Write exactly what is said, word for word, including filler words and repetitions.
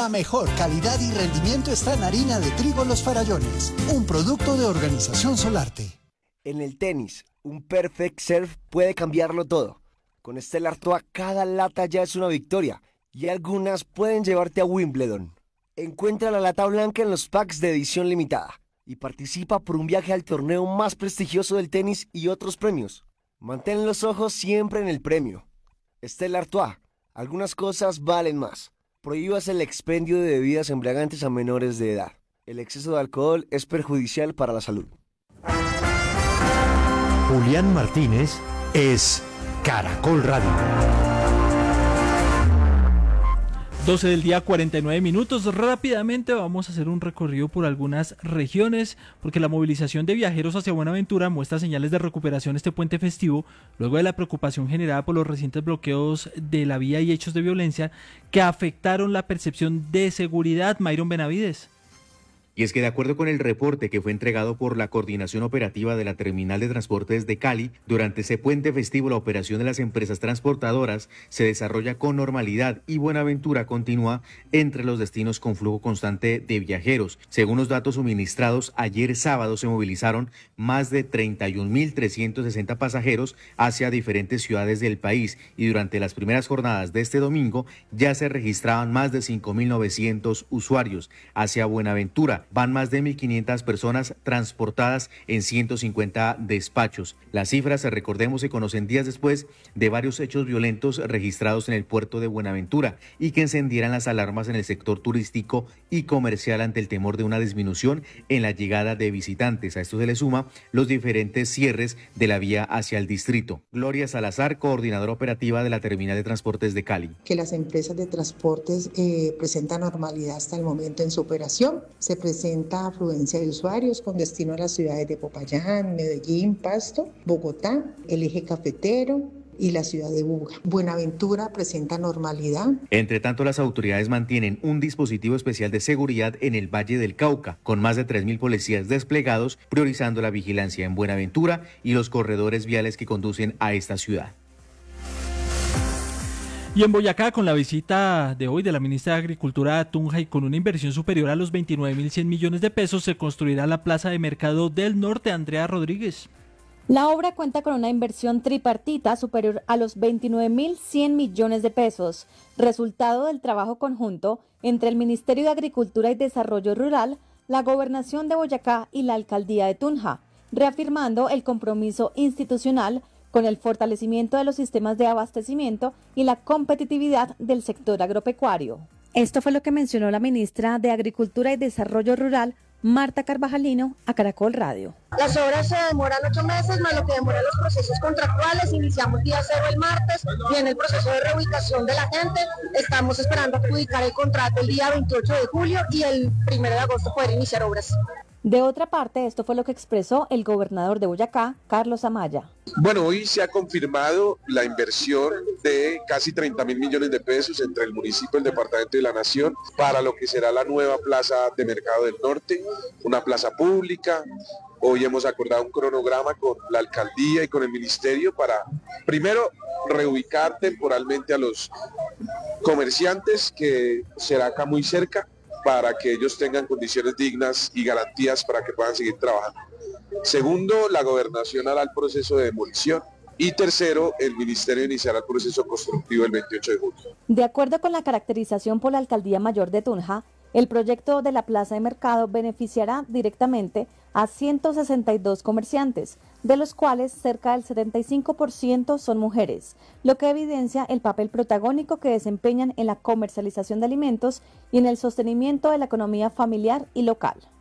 La mejor calidad y rendimiento está en harina de trigo Los Farallones, un producto de Organización Solarte. En el tenis, un perfect serve puede cambiarlo todo. Con Stella Artois cada lata ya es una victoria y algunas pueden llevarte a Wimbledon. Encuentra la lata blanca en los packs de edición limitada y participa por un viaje al torneo más prestigioso del tenis y otros premios. Mantén los ojos siempre en el premio. Stella Artois, algunas cosas valen más. Prohíbas el expendio de bebidas embriagantes a menores de edad. El exceso de alcohol es perjudicial para la salud. Julián Martínez es Caracol Radio. doce del día, cuarenta y nueve minutos. Rápidamente vamos a hacer un recorrido por algunas regiones, porque la movilización de viajeros hacia Buenaventura muestra señales de recuperación este puente festivo, luego de la preocupación generada por los recientes bloqueos de la vía y hechos de violencia que afectaron la percepción de seguridad. Mayron Benavides. Y es que de acuerdo con el reporte que fue entregado por la Coordinación Operativa de la Terminal de Transportes de Cali, durante ese puente festivo la operación de las empresas transportadoras se desarrolla con normalidad y Buenaventura continúa entre los destinos con flujo constante de viajeros. Según los datos suministrados, ayer sábado se movilizaron más de treinta y un mil trescientos sesenta pasajeros hacia diferentes ciudades del país y durante las primeras jornadas de este domingo ya se registraban más de cinco mil novecientos usuarios. Hacia Buenaventura van más de mil quinientas personas transportadas en ciento cincuenta despachos. Las cifras, recordemos, se conocen días después de varios hechos violentos registrados en el puerto de Buenaventura y que encendieran las alarmas en el sector turístico y comercial ante el temor de una disminución en la llegada de visitantes. A esto se le suma los diferentes cierres de la vía hacia el distrito. Gloria Salazar, coordinadora operativa de la Terminal de Transportes de Cali. Que las empresas de transportes eh, presentan normalidad hasta el momento en su operación. Se presenta afluencia de usuarios con destino a las ciudades de Popayán, Medellín, Pasto, Bogotá, el eje cafetero y la ciudad de Buga. Buenaventura presenta normalidad. Entre tanto, las autoridades mantienen un dispositivo especial de seguridad en el Valle del Cauca, con más de tres mil policías desplegados, priorizando la vigilancia en Buenaventura y los corredores viales que conducen a esta ciudad. Y en Boyacá, con la visita de hoy de la ministra de Agricultura a Tunja y con una inversión superior a los veintinueve mil cien millones de pesos, se construirá la Plaza de Mercado del Norte. Andrea Rodríguez. La obra cuenta con una inversión tripartita superior a los veintinueve mil cien millones de pesos, resultado del trabajo conjunto entre el Ministerio de Agricultura y Desarrollo Rural, la Gobernación de Boyacá y la Alcaldía de Tunja, reafirmando el compromiso institucional con el fortalecimiento de los sistemas de abastecimiento y la competitividad del sector agropecuario. Esto fue lo que mencionó la ministra de Agricultura y Desarrollo Rural, Marta Carvajalino, a Caracol Radio. Las obras se demoran ocho meses, más lo que demoran los procesos contractuales. Iniciamos día cero el martes, viene el proceso de reubicación de la gente. Estamos esperando adjudicar el contrato el día veintiocho de julio y el primero de agosto poder iniciar obras. De otra parte, esto fue lo que expresó el gobernador de Boyacá, Carlos Amaya. Bueno, hoy se ha confirmado la inversión de casi treinta mil millones de pesos entre el municipio, el departamento y la nación para lo que será la nueva Plaza de Mercado del Norte, una plaza pública. Hoy hemos acordado un cronograma con la alcaldía y con el ministerio para, primero, reubicar temporalmente a los comerciantes, que será acá muy cerca, para que ellos tengan condiciones dignas y garantías para que puedan seguir trabajando. Segundo, la gobernación hará el proceso de demolición. Y tercero, el ministerio iniciará el proceso constructivo el veintiocho de julio. De acuerdo con la caracterización por la Alcaldía Mayor de Tunja, el proyecto de la Plaza de Mercado beneficiará directamente a ciento sesenta y dos comerciantes, de los cuales cerca del setenta y cinco por ciento son mujeres, lo que evidencia el papel protagónico que desempeñan en la comercialización de alimentos y en el sostenimiento de la economía familiar y local.